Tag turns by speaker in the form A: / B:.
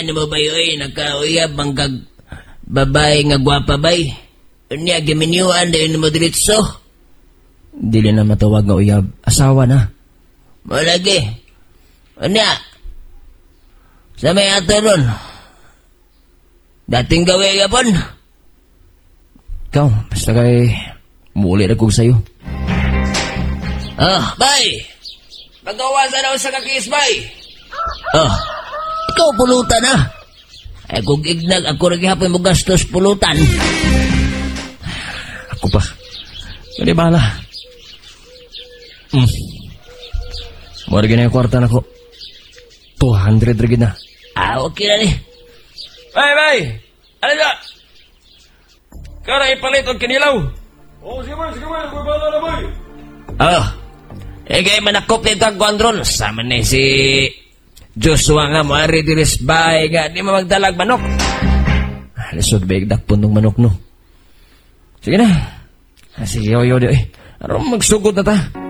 A: Ano mo ba yun? Nagkauyab ang babae nga gwapa bay. Unya, giminyuan dahil mo diritso.
B: Dili na matawag nga uyab. Asawa na.
A: Malagi. Unya, sa may ato ron. Dating gawin yapon.
B: Ikaw, basta kay muli na kong sayo.
A: Bay! Pag-awasan ako sa kakis, bay! Ikaw pulutan na. Ay kung ignag, ako naghihapon mo gastos pulutan.
B: Ako pa. Kali bala. Mara gina yung kwarta na ko. 200 rin na.
A: Okay na ni.
C: Bay! Ano na? Kara ipalit ang kinilaw. Sige ba, ako bala na, bay.
A: Kaya manakop nito ang kontrol. Sama na si Joshua nga mo, ari diris bay nga, di mo magdalag manok.
B: Lisod ba igdakpon ng manok no? Sige na. Sige, yoyo di. Aram magsugod na ta.